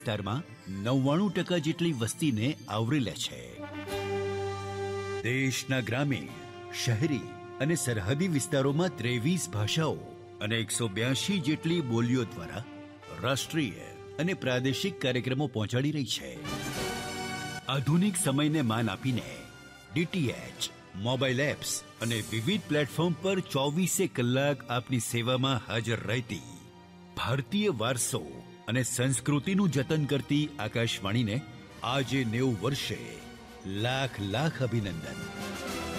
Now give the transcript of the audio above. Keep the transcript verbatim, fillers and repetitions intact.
વિસ્તારમાં નવ્વાણું ટકા જેટલી વસ્તીને આવરી લે છે. દેશના ગ્રામીણ, શહેરી અને સરહદી વિસ્તારોમાં ત્રેવીસ ભાષાઓ અને એકસો બ્યાસી જેટલી બોલીઓ દ્વારા રાષ્ટ્રીય અને પ્રાદેશિક કાર્યક્રમો પહોંચાડી રહી છે. આધુનિક સમયને માન આપીને ડીટીએચ, મોબાઈલ એપ્સ અને વિવિધ પ્લેટફોર્મ પર ચોવીસે કલાક આપની સેવામાં હાજર રહેતી ભારતીય વારસો અને સંસ્કૃતિનું જતન કરતી આકાશવાણીને આજે નેવું વર્ષે લાખ લાખ અભિનંદન.